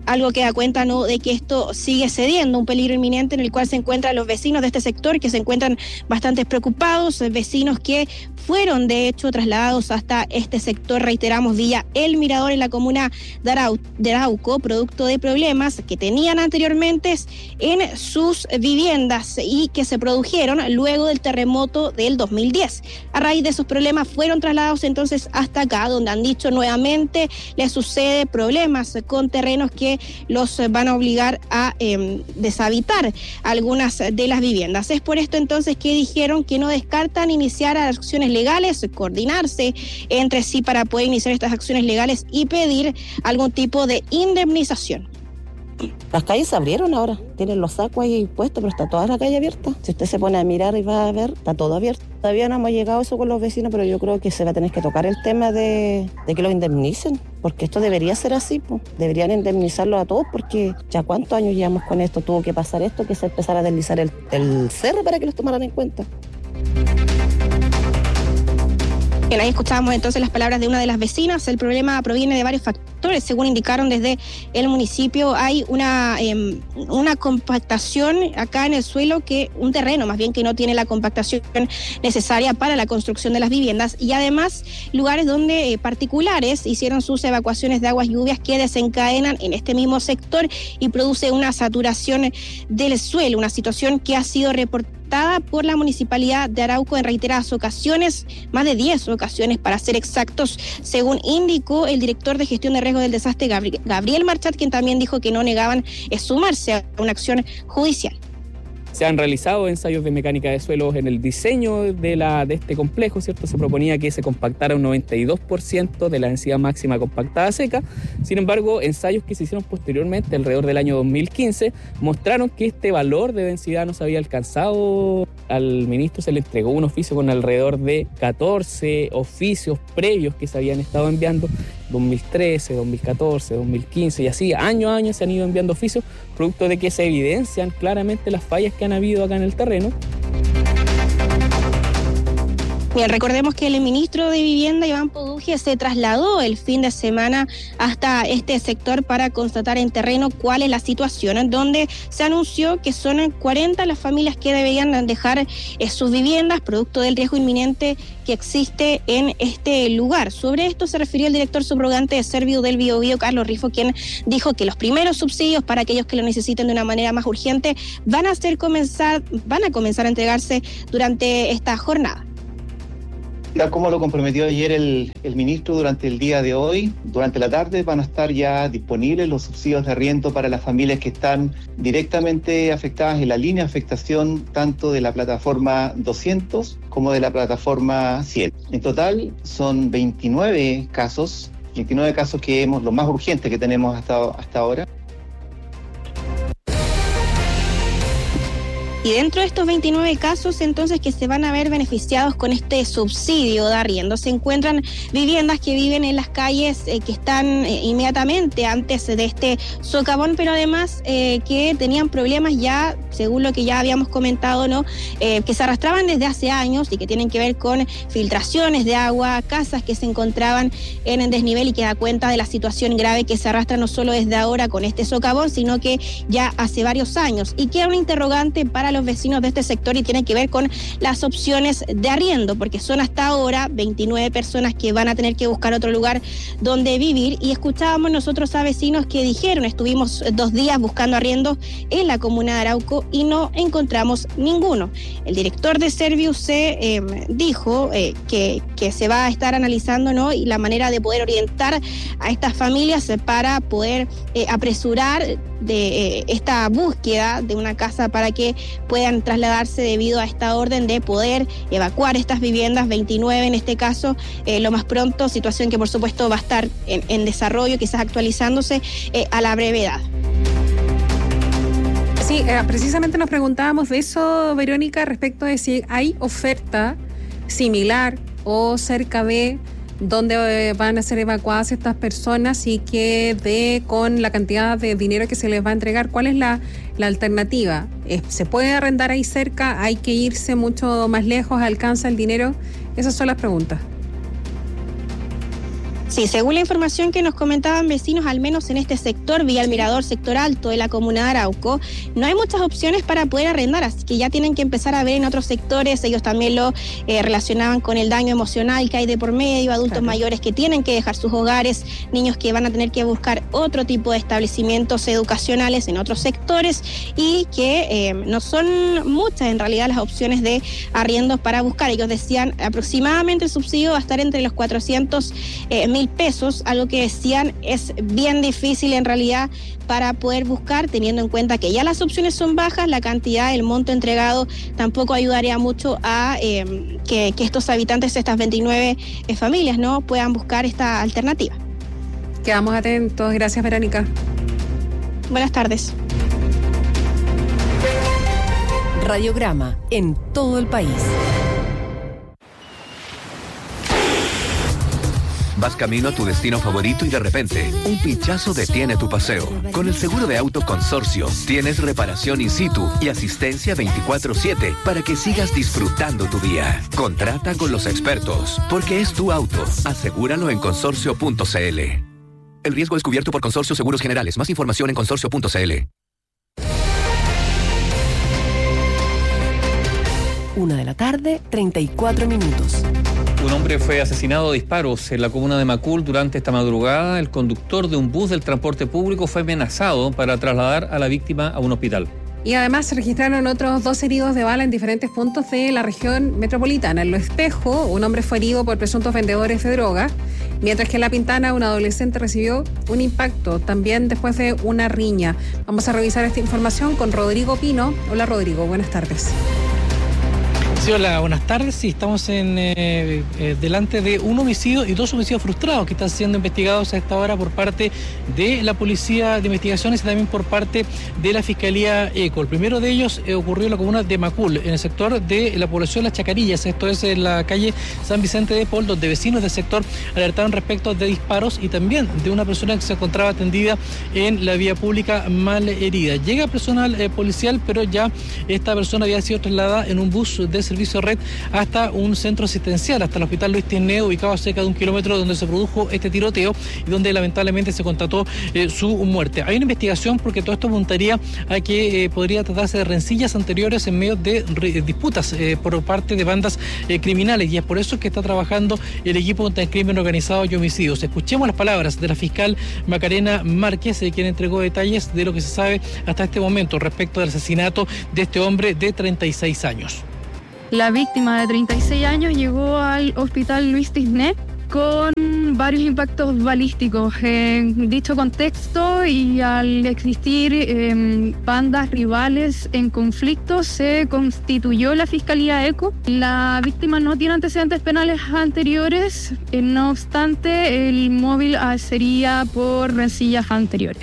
U: algo que da cuenta, ¿no?, de que esto sigue cediendo, un peligro inminente en el cual se encuentran los vecinos de este sector, que se encuentran bastante preocupados, vecinos que fueron de hecho trasladados hasta este sector, reiteramos, Villa El Mirador, en la comuna de Arauco, producto de problemas que tenían anteriormente en sus viviendas y que se produjeron luego del terremoto del 2010. A raíz de esos problemas fueron trasladados entonces hasta acá, donde han dicho nuevamente les sucede problemas con terrenos que los van a obligar a deshabitar algunas de las viviendas. Es por esto entonces que dijeron que no descartan iniciar acciones legales, coordinarse entre sí para poder iniciar estas acciones legales y pedir algún tipo de indemnización.
B: Las calles se abrieron ahora, tienen los sacos ahí puestos, pero está toda la calle abierta. Si usted se pone a mirar y va a ver, está todo abierto. Todavía no hemos llegado a eso con los vecinos, pero yo creo que se va a tener que tocar el tema de que los indemnicen, porque esto debería ser así, pues. Deberían indemnizarlos a todos, porque ya cuántos años llevamos con esto, tuvo que pasar esto, que se empezara a deslizar el cerro para que los tomaran en cuenta.
U: Bien, ahí escuchábamos entonces las palabras de una de las vecinas. El problema proviene de varios factores. Según indicaron desde el municipio, hay una compactación acá en el suelo, un terreno más bien que no tiene la compactación necesaria para la construcción de las viviendas, y además lugares donde particulares hicieron sus evacuaciones de aguas lluvias que desencadenan en este mismo sector y produce una saturación del suelo, una situación que ha sido reportada por la Municipalidad de Arauco en reiteradas ocasiones, más de 10 ocasiones para ser exactos, según indicó el director de gestión de riesgo del desastre, Gabriel Marchat, quien también dijo que no negaban sumarse a una acción judicial.
V: Se han realizado ensayos de mecánica de suelos en el diseño de este complejo, ¿cierto? Se proponía que se compactara un 92% de la densidad máxima compactada seca. Sin embargo, ensayos que se hicieron posteriormente, alrededor del año 2015, mostraron que este valor de densidad no se había alcanzado. Al ministro se le entregó un oficio con alrededor de 14 oficios previos que se habían estado enviando, 2013, 2014, 2015, y así año a año se han ido enviando oficios, producto de que se evidencian claramente las fallas que han habido acá en el terreno.
U: Bien, recordemos que el ministro de Vivienda, Iván Poduje, se trasladó el fin de semana hasta este sector para constatar en terreno cuál es la situación, donde se anunció que son 40 las familias que deberían dejar sus viviendas, producto del riesgo inminente que existe en este lugar. Sobre esto se refirió el director subrogante de Serviu del Biobío, Carlos Rifo, quien dijo que los primeros subsidios para aquellos que lo necesiten de una manera más urgente van a comenzar a entregarse durante esta jornada.
W: Tal como lo comprometió ayer el ministro, durante el día de hoy, durante la tarde, van a estar ya disponibles los subsidios de arriendo para las familias que están directamente afectadas en la línea de afectación tanto de la plataforma 200 como de la plataforma 100. En total son 29 casos que los más urgentes que tenemos hasta ahora.
U: Y dentro de estos 29 casos, entonces, que se van a ver beneficiados con este subsidio de arriendo, se encuentran viviendas que viven en las calles que están inmediatamente antes de este socavón, pero además que tenían problemas ya, según lo que ya habíamos comentado, ¿no? Que se arrastraban desde hace años y que tienen que ver con filtraciones de agua, casas que se encontraban en el desnivel y que da cuenta de la situación grave que se arrastra no solo desde ahora con este socavón, sino que ya hace varios años. Y queda una interrogante para los vecinos de este sector y tiene que ver con las opciones de arriendo, porque son hasta ahora 29 personas que van a tener que buscar otro lugar donde vivir. Y escuchábamos nosotros a vecinos que dijeron, estuvimos 2 días buscando arriendo en la comuna de Arauco y no encontramos ninguno. El director de Servius dijo que se va a estar analizando, ¿no?, y la manera de poder orientar a estas familias para poder apresurar de esta búsqueda de una casa para que puedan trasladarse debido a esta orden de poder evacuar estas viviendas, 29 en este caso, lo más pronto, situación que por supuesto va a estar en desarrollo, quizás actualizándose a la brevedad.
G: Sí, precisamente nos preguntábamos de eso, Verónica, respecto de si hay oferta similar o cerca de donde van a ser evacuadas estas personas y que con la cantidad de dinero que se les va a entregar, ¿cuál es la alternativa? ¿Se puede arrendar ahí cerca? ¿Hay que irse mucho más lejos? ¿Alcanza el dinero? Esas son las preguntas.
U: Sí, según la información que nos comentaban vecinos, al menos en este sector, Villa El Mirador, sector alto de la comuna de Arauco, no hay muchas opciones para poder arrendar, así que ya tienen que empezar a ver en otros sectores. Ellos también lo relacionaban con el daño emocional que hay de por medio, adultos mayores que tienen que dejar sus hogares, niños que van a tener que buscar otro tipo de establecimientos educacionales en otros sectores y que no son muchas en realidad las opciones de arriendos para buscar. Ellos decían aproximadamente el subsidio va a estar entre los 400.000 pesos, algo que decían es bien difícil en realidad para poder buscar, teniendo en cuenta que ya las opciones son bajas, la cantidad, el monto entregado tampoco ayudaría mucho a que estos habitantes de estas 29 familias no puedan buscar esta alternativa.
G: Quedamos atentos. Gracias, Verónica.
U: Buenas tardes.
D: Radiograma en todo el país.
A: Vas camino a tu destino favorito y de repente, un pinchazo detiene tu paseo. Con el seguro de auto Consorcio, tienes reparación in situ y asistencia 24/7 para que sigas disfrutando tu día. Contrata con los expertos, porque es tu auto. Asegúralo en consorcio.cl. El riesgo es cubierto por Consorcio Seguros Generales. Más información en consorcio.cl.
D: 1:34 p.m.
F: Un hombre fue asesinado a disparos en la comuna de Macul durante esta madrugada. El conductor de un bus del transporte público fue amenazado para trasladar a la víctima a un hospital.
G: Y además se registraron otros 2 heridos de bala en diferentes puntos de la región metropolitana. En Lo Espejo, un hombre fue herido por presuntos vendedores de droga, mientras que en La Pintana un adolescente recibió un impacto también después de una riña. Vamos a revisar esta información con Rodrigo Pino. Hola Rodrigo, buenas tardes.
E: Sí, hola, buenas tardes. Sí, estamos delante de un homicidio y 2 homicidios frustrados que están siendo investigados a esta hora por parte de la Policía de Investigaciones y también por parte de la Fiscalía ECO. El primero de ellos ocurrió en la comuna de Macul, en el sector de la población Las Chacarillas. Esto es en la calle San Vicente de Paul, donde vecinos del sector alertaron respecto de disparos y también de una persona que se encontraba atendida en la vía pública mal herida. Llega personal policial, pero ya esta persona había sido trasladada en un bus de servicio red hasta un centro asistencial, hasta el hospital Luis Tierneo, ubicado a cerca de 1 kilómetro, donde se produjo este tiroteo y donde lamentablemente se constató su muerte. Hay una investigación porque todo esto apuntaría a que podría tratarse de rencillas anteriores en medio de disputas por parte de bandas criminales, y es por eso que está trabajando el equipo contra el crimen organizado y homicidios. Escuchemos las palabras de la fiscal Macarena Márquez, quien entregó detalles de lo que se sabe hasta este momento respecto del asesinato de este hombre de 36 años.
I: La víctima de 36 años llegó al hospital Luis Tierneo con varios impactos balísticos. En dicho contexto y al existir bandas rivales en conflicto, se constituyó la Fiscalía ECO. La víctima no tiene antecedentes penales anteriores, no obstante el móvil sería por rencillas anteriores.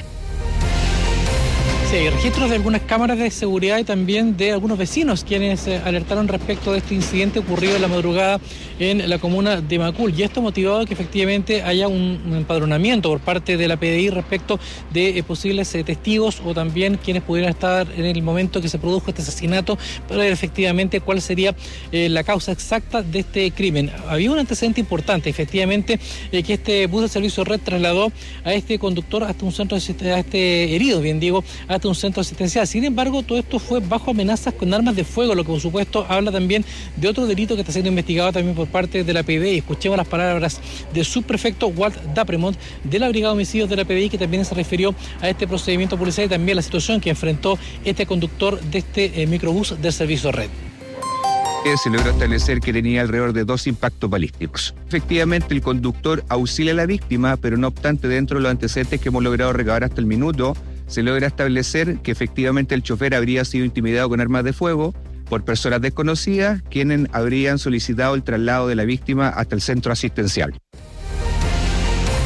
E: Sí, hay registros de algunas cámaras de seguridad y también de algunos vecinos quienes alertaron respecto de este incidente ocurrido en la madrugada en la comuna de Macul, y esto ha motivado que efectivamente haya un empadronamiento por parte de la PDI respecto de posibles testigos o también quienes pudieran estar en el momento que se produjo este asesinato para ver efectivamente cuál sería la causa exacta de este crimen. Había un antecedente importante, efectivamente, que este bus de servicio red trasladó a este conductor hasta un centro, a este herido, bien digo, hasta un centro asistencial. Sin embargo, todo esto fue bajo amenazas con armas de fuego, lo que por supuesto habla también de otro delito que está siendo investigado también por parte de la PDI. Escuchemos las palabras del subprefecto Walt Dapremont de la Brigada de Homicidios de la PDI, que también se refirió a este procedimiento policial y también la situación que enfrentó este conductor de este microbús del servicio red.
X: Se logró establecer que tenía alrededor de 2 impactos balísticos. Efectivamente, el conductor auxilia a la víctima, pero no obstante, dentro de los antecedentes que hemos logrado recabar hasta el minuto, se logra establecer que efectivamente el chofer habría sido intimidado con armas de fuego por personas desconocidas, quienes habrían solicitado el traslado de la víctima hasta el centro asistencial.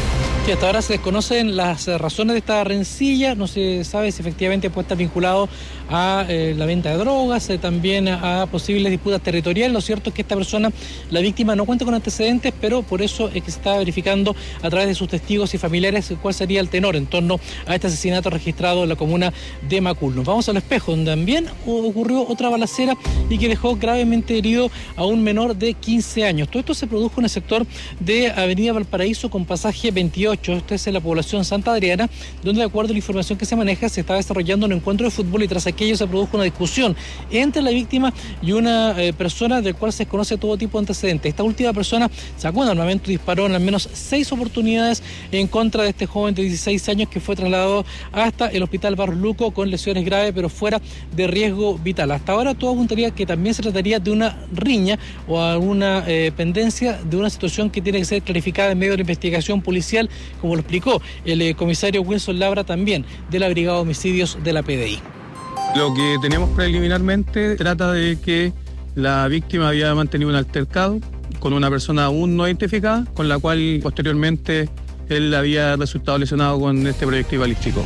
E: Sí, hasta ahora se desconocen las razones de esta rencilla, no se sabe si efectivamente puede estar vinculado a la venta de drogas, también a posibles disputas territoriales. Lo cierto es que esta persona, la víctima, no cuenta con antecedentes, pero por eso es que se está verificando a través de sus testigos y familiares cuál sería el tenor en torno a este asesinato registrado en la comuna de Macul. Nos vamos al Espejo, donde también ocurrió otra balacera y que dejó gravemente herido a un menor de 15 años. Todo esto se produjo en el sector de Avenida Valparaíso con pasaje 28. Esta es en la población Santa Adriana, donde de acuerdo a la información que se maneja, se está desarrollando un encuentro de fútbol y tras aquello se produjo una discusión entre la víctima y una persona del cual se desconoce todo tipo de antecedentes. Esta última persona sacó un armamento y disparó en al menos 6 oportunidades en contra de este joven de 16 años que fue trasladado hasta el hospital Barros Luco con lesiones graves pero fuera de riesgo vital. Hasta ahora todo apuntaría que también se trataría de una riña o alguna pendencia de una situación que tiene que ser clarificada en medio de la investigación policial, como lo explicó el comisario Wilson Labra, también de la Brigada de Homicidios de la PDI.
H: Lo que tenemos preliminarmente trata de que la víctima había mantenido un altercado con una persona aún no identificada, con la cual posteriormente él había resultado lesionado con este proyectil balístico.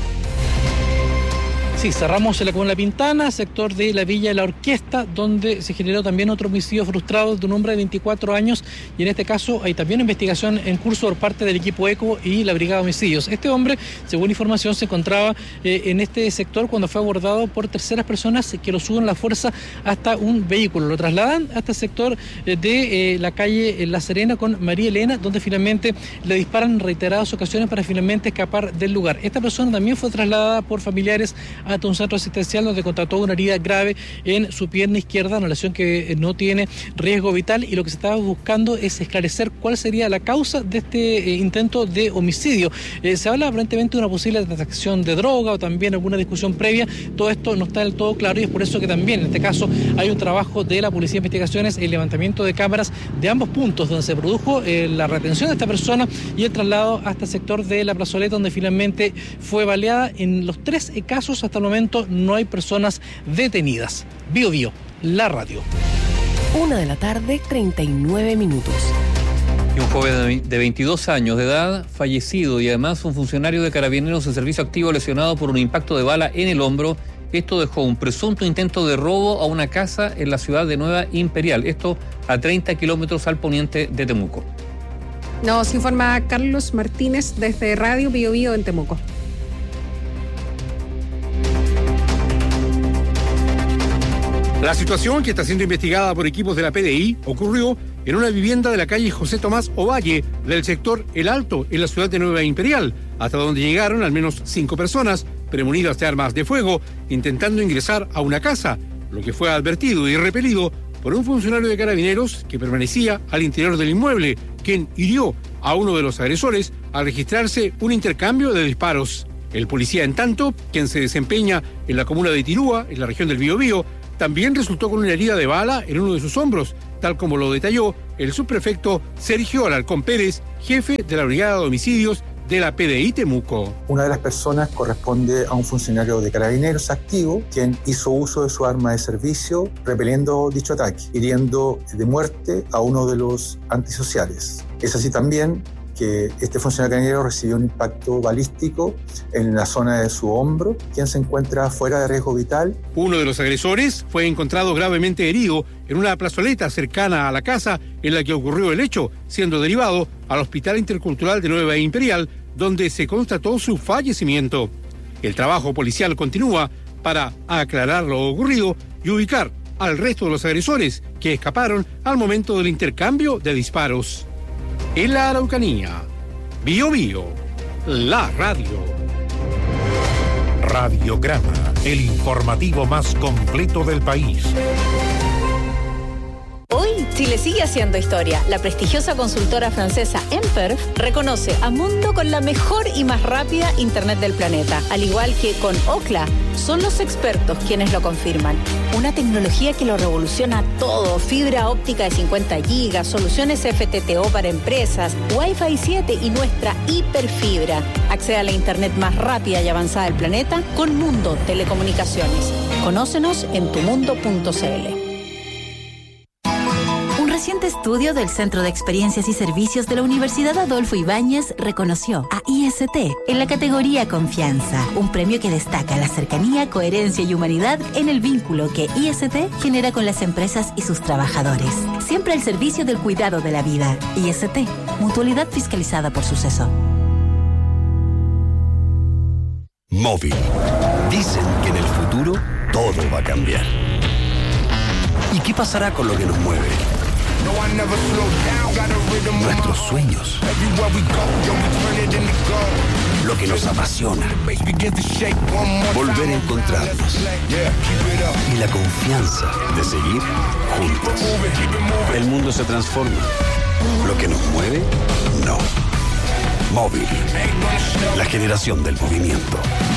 E: Sí, cerramos en la comuna de Pintana, sector de la Villa de la Orquesta, donde se generó también otro homicidio frustrado de un hombre de 24 años y en este caso hay también investigación en curso por parte del equipo ECO y la Brigada de Homicidios. Este hombre, según información, se encontraba en este sector cuando fue abordado por terceras personas que lo suben a la fuerza hasta un vehículo. Lo trasladan hasta el sector de la calle La Serena con María Elena, donde finalmente le disparan en reiteradas ocasiones para finalmente escapar del lugar. Esta persona también fue trasladada por familiares hasta un centro asistencial donde contrató una herida grave en su pierna izquierda, una lesión que no tiene riesgo vital, y lo que se estaba buscando es esclarecer cuál sería la causa de este intento de homicidio. Se habla aparentemente de una posible transacción de droga o también alguna discusión previa. Todo esto no está del todo claro y es por eso que también en este caso hay un trabajo de la Policía de Investigaciones, el levantamiento de cámaras de ambos puntos donde se produjo la retención de esta persona y el traslado hasta el sector de la plazoleta donde finalmente fue baleada. En los 3 casos hasta el momento no hay personas detenidas. Bio Bio, la radio.
D: 1:39 p.m.
F: Y un joven de 22 años de edad fallecido y además un funcionario de Carabineros en servicio activo lesionado por un impacto de bala en el hombro. Esto dejó un presunto intento de robo a una casa en la ciudad de Nueva Imperial. Esto a 30 kilómetros al poniente de Temuco.
G: Nos informa Carlos Martínez desde Radio Bio Bio en Temuco.
J: La situación, que está siendo investigada por equipos de la PDI, ocurrió en una vivienda de la calle José Tomás Ovalle, del sector El Alto, en la ciudad de Nueva Imperial, hasta donde llegaron al menos 5 personas, premunidas de armas de fuego, intentando ingresar a una casa, lo que fue advertido y repelido por un funcionario de Carabineros que permanecía al interior del inmueble, quien hirió a uno de los agresores al registrarse un intercambio de disparos. El policía, en tanto, quien se desempeña en la comuna de Tirúa, en la región del Biobío, también resultó con una herida de bala en uno de sus hombros, tal como lo detalló el subprefecto Sergio Alarcón Pérez, jefe de la Brigada de Homicidios de la PDI Temuco.
L: Una de las personas corresponde a un funcionario de Carabineros activo, quien hizo uso de su arma de servicio repeliendo dicho ataque, hiriendo de muerte a uno de los antisociales. Es así también que este funcionario carabinero recibió un impacto balístico en la zona de su hombro, quien se encuentra fuera de riesgo vital.
J: Uno de los agresores fue encontrado gravemente herido en una plazoleta cercana a la casa en la que ocurrió el hecho, siendo derivado al Hospital Intercultural de Nueva Imperial, donde se constató su fallecimiento. El trabajo policial continúa para aclarar lo ocurrido y ubicar al resto de los agresores que escaparon al momento del intercambio de disparos. En la Araucanía, Bio Bio, la radio.
C: Radiograma, el informativo más completo del país.
N: Hoy, Chile sigue haciendo historia. La prestigiosa consultora francesa Emperf reconoce a Mundo con la mejor y más rápida internet del planeta. Al igual que con Ookla, son los expertos quienes lo confirman. Una tecnología que lo revoluciona todo. Fibra óptica de 50 gigas, soluciones FTTO para empresas, Wi-Fi 7 y nuestra hiperfibra. Accede a la internet más rápida y avanzada del planeta con Mundo Telecomunicaciones. Conócenos en tumundo.cl.
Y: Reciente estudio
K: estudio del Centro de Experiencias y Servicios de la Universidad Adolfo Ibáñez reconoció a IST en la categoría Confianza, un premio que destaca la cercanía, coherencia y humanidad en el vínculo que IST genera con las empresas y sus trabajadores. Siempre al servicio del cuidado de la vida. IST, mutualidad fiscalizada por Suceso.
O: Móvil. Dicen que en el futuro todo va a cambiar. ¿Y qué pasará con lo que nos mueve? Nuestros sueños. Lo que nos apasiona. Volver a encontrarnos. Y la confianza de seguir juntos. El mundo se transforma. Lo que nos mueve, no. Móvil. La generación del movimiento.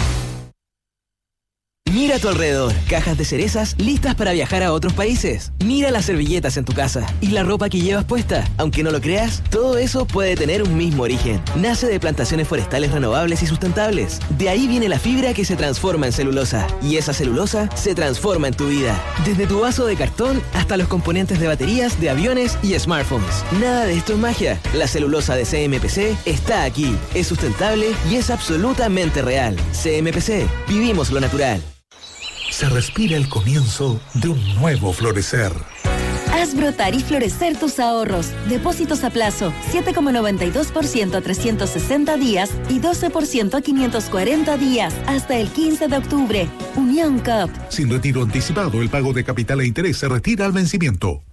P: Mira a tu alrededor, cajas de cerezas listas para viajar a otros países. Mira las servilletas en tu casa y la ropa que llevas puesta. Aunque no lo creas, todo eso puede tener un mismo origen. Nace de plantaciones forestales renovables y sustentables. De ahí viene la fibra que se transforma en celulosa. Y esa celulosa se transforma en tu vida. Desde tu vaso de cartón hasta los componentes de baterías, de aviones y smartphones. Nada de esto es magia. La celulosa de CMPC está aquí. Es sustentable y es absolutamente real. CMPC. Vivimos lo natural.
C: Se respira el comienzo de un nuevo florecer.
K: Haz brotar y florecer tus ahorros. Depósitos a plazo, 7,92% a 360 días y 12% a 540 días, hasta el 15 de octubre. Unión CUP.
C: Sin retiro anticipado, el pago de capital e interés se retira al vencimiento.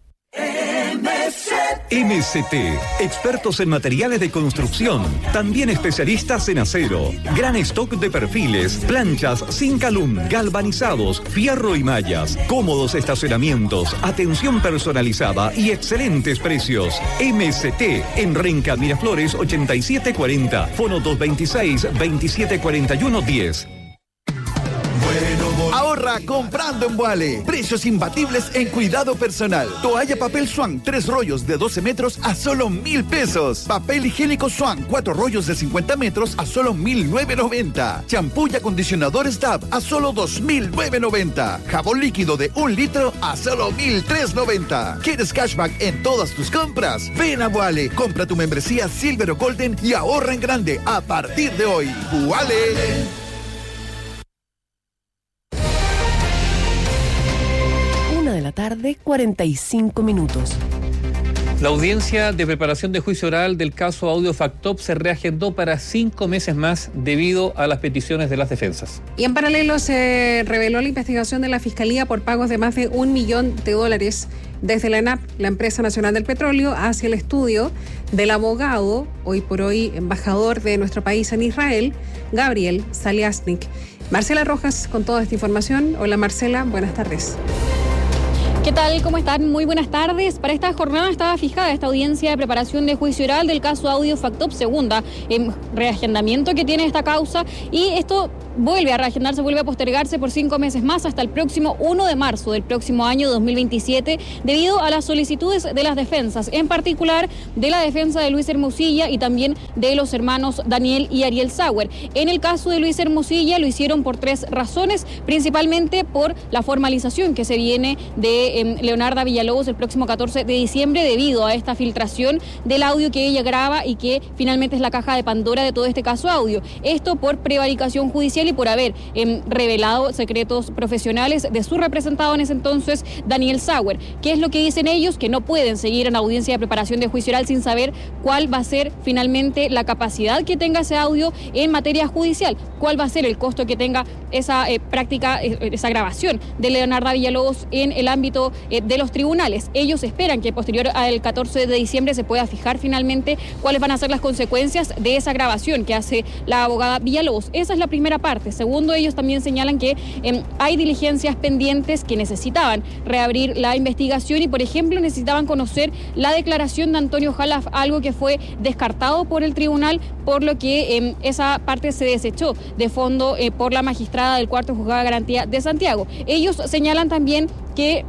R: MST, expertos en materiales de construcción, también especialistas en acero, gran stock de perfiles, planchas, Zincalum, galvanizados, fierro y mallas, cómodos estacionamientos, atención personalizada y excelentes precios. MST, en Renca Miraflores 8740, fono 226-2741-10.
Q: Ahorra comprando en Vuale. Precios imbatibles en cuidado personal. Toalla papel Swan, 3 rollos de 12 metros a solo 1,000 pesos. Papel higiénico Swan, 4 rollos de 50 metros a solo 1,990. Champú y acondicionadores Dab a solo 2,990. Jabón líquido de 1 litro a solo 1,390. ¿Quieres cashback en todas tus compras? Ven a Vuale, compra tu membresía Silver o Golden y ahorra en grande a partir de hoy. Vuale.
D: 45 minutos.
F: La audiencia de preparación de juicio oral del caso Audio Factop se reagendó para 5 meses más debido a las peticiones de las defensas.
G: Y en paralelo se reveló la investigación de la Fiscalía por pagos de más de $1 millón desde la ENAP, la Empresa Nacional del Petróleo, hacia el estudio del abogado, hoy por hoy embajador de nuestro país en Israel, Gabriel Saliasnik. Marcela Rojas con toda esta información. Hola Marcela, buenas tardes.
Y: ¿Qué tal? ¿Cómo están? Muy buenas tardes. Para esta jornada estaba fijada esta audiencia de preparación de juicio oral del caso Audio Factop, segunda reagendamiento que tiene esta causa, y esto vuelve a reagendarse, vuelve a postergarse por 5 meses más hasta el próximo 1 de marzo del próximo año 2027, debido a las solicitudes de las defensas, en particular de la defensa de Luis Hermosilla y también de los hermanos Daniel y Ariel Sauer. En el caso de Luis Hermosilla lo hicieron por 3 razones, principalmente por la formalización que se viene de Leonarda Villalobos el próximo 14 de diciembre debido a esta filtración del audio que ella graba y que finalmente es la caja de Pandora de todo este caso Audio. Esto por prevaricación judicial y por haber revelado secretos profesionales de su representado en ese entonces, Daniel Sauer. ¿Qué es lo que dicen ellos? Que no pueden seguir en audiencia de preparación de juicio oral sin saber cuál va a ser finalmente la capacidad que tenga ese audio en materia judicial, cuál va a ser el costo que tenga esa práctica, esa grabación de Leonarda Villalobos en el ámbito de los tribunales. Ellos esperan que posterior al 14 de diciembre se pueda fijar finalmente cuáles van a ser las consecuencias de esa grabación que hace la abogada Villalobos. Esa es la primera parte. Segundo, ellos también señalan que hay diligencias pendientes que necesitaban reabrir la investigación y, por ejemplo, necesitaban conocer la declaración de Antonio Jalaf, algo que fue descartado por el tribunal, por lo que esa parte se desechó de fondo por la magistrada del Cuarto Juzgado de Garantía de Santiago. Ellos señalan también que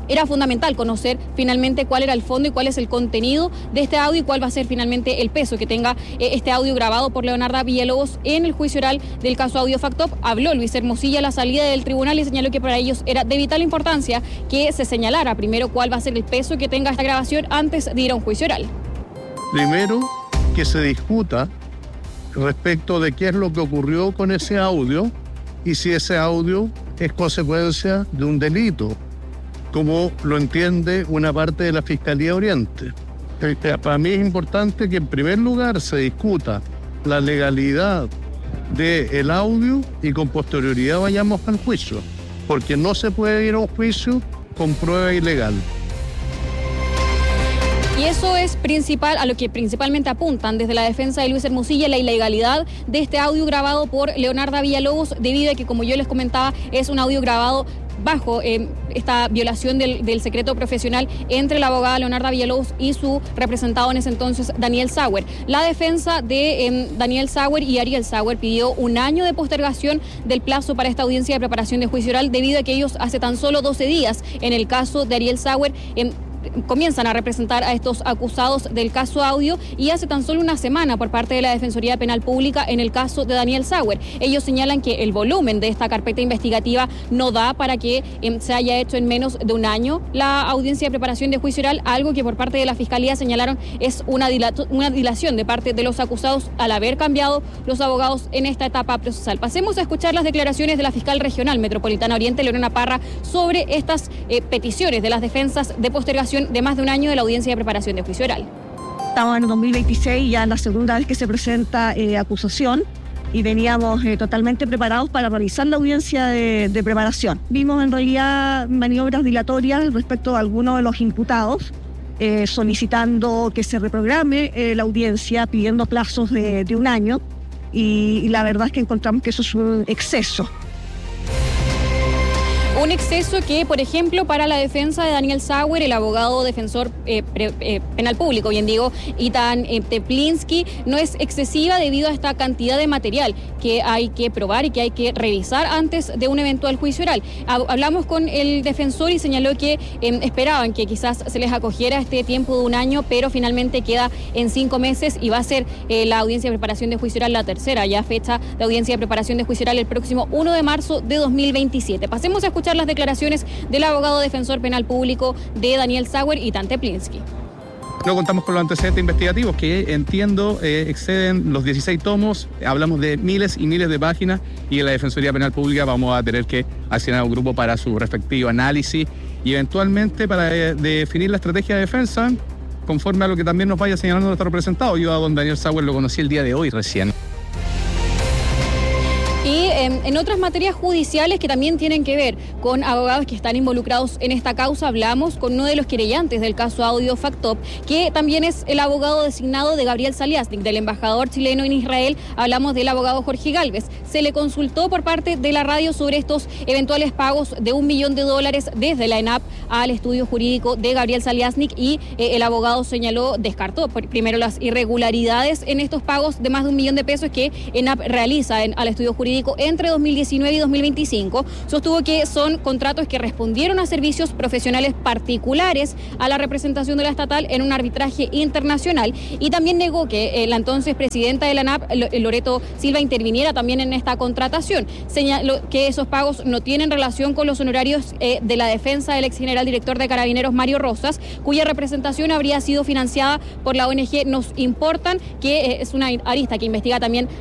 Y: era fundamental conocer finalmente cuál era el fondo y cuál es el contenido de este audio y cuál va a ser finalmente el peso que tenga este audio grabado por Leonarda Villalobos en el juicio oral del caso Audio Factop. Habló Luis Hermosilla a la salida del tribunal y señaló que para ellos era de vital importancia que se señalara primero cuál va a ser el peso que tenga esta grabación antes de ir a un juicio oral.
B: Primero, que se discuta respecto de qué es lo que ocurrió con ese audio y si ese audio es consecuencia de un delito, como lo entiende una parte de la Fiscalía Oriente. Para mí es importante que en primer lugar se discuta la legalidad del audio y con posterioridad vayamos al juicio, porque no se puede ir a un juicio con prueba ilegal.
Y: Y eso es principal, a lo que principalmente apuntan desde la defensa de Luis Hermosilla, la ilegalidad de este audio grabado por Leonarda Villalobos, debido a que, como yo les comentaba, es un audio grabado bajo esta violación del secreto profesional entre la abogada Leonarda Villalobos y su representado en ese entonces, Daniel Sauer. La defensa de Daniel Sauer y Ariel Sauer pidió 1 año de postergación del plazo para esta audiencia de preparación de juicio oral, debido a que ellos hace tan solo 12 días, en el caso de Ariel Sauer, comienzan a representar a estos acusados del caso Audio, y hace tan solo 1 semana por parte de la Defensoría Penal Pública en el caso de Daniel Sauer. Ellos señalan que el volumen de esta carpeta investigativa no da para que se haya hecho en menos de 1 año la audiencia de preparación de juicio oral, algo que por parte de la Fiscalía señalaron es una dilación de parte de los acusados al haber cambiado los abogados en esta etapa procesal. Pasemos a escuchar las declaraciones de la fiscal regional metropolitana Oriente, Lorena Parra, sobre estas peticiones de las defensas de postergación de más de 1 año de la audiencia de preparación de juicio oral.
M: Estamos en el 2026, ya la segunda vez que se presenta acusación, y veníamos totalmente preparados para realizar la audiencia de preparación. Vimos en realidad maniobras dilatorias respecto a algunos de los imputados, solicitando que se reprograme la audiencia, pidiendo plazos de 1 año, y la verdad es que encontramos que eso es un exceso.
Y: Un exceso que, por ejemplo, para la defensa de Daniel Sauer, el abogado defensor penal público, bien digo, Itan Teplinsky, no es excesiva debido a esta cantidad de material que hay que probar y que hay que revisar antes de un eventual juicio oral. Hablamos con el defensor y señaló que esperaban que quizás se les acogiera este tiempo de 1 año, pero finalmente queda en 5 meses y va a ser la audiencia de preparación de juicio oral la tercera ya fecha de audiencia de preparación de juicio oral el próximo 1 de marzo de 2027. Pasemos a escuchar las declaraciones del abogado defensor penal público de Daniel Sauer, Itan Teplinsky.
H: No contamos con los antecedentes investigativos que entiendo exceden los 16 tomos, hablamos de miles y miles de páginas, y en la Defensoría Penal Pública vamos a tener que asignar un grupo para su respectivo análisis y eventualmente para definir la estrategia de defensa conforme a lo que también nos vaya señalando nuestro representado. Yo a don Daniel Sauer lo conocí el día de hoy recién.
Y: Y en otras materias judiciales que también tienen que ver con abogados que están involucrados en esta causa, hablamos con uno de los querellantes del caso Audio Factop, que también es el abogado designado de Gabriel Saliasnik, del embajador chileno en Israel. Hablamos del abogado Jorge Gálvez. Se le consultó por parte de la radio sobre estos eventuales pagos de $1 millón desde la ENAP al estudio jurídico de Gabriel Saliasnik, y el abogado descartó primero las irregularidades en estos pagos de más de $1 millón que ENAP realiza al estudio jurídico entre 2019 y 2025. Sostuvo que son contratos que respondieron a servicios profesionales particulares a la representación de la estatal en un arbitraje internacional, y también negó que la entonces presidenta de la ANAP, Loreto Silva, interviniera también en esta contratación. Señaló que esos pagos no tienen relación con los honorarios de la defensa del ex general director de Carabineros, Mario Rosas, cuya representación habría sido financiada por la ONG Nos Importan, que es una arista que investiga también